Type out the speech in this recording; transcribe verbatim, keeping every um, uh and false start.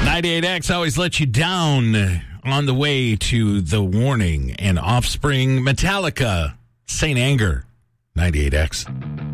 ninety-eight X always let you down on the way to The Warning and Offspring. Metallica, Saint Anger, ninety-eight X.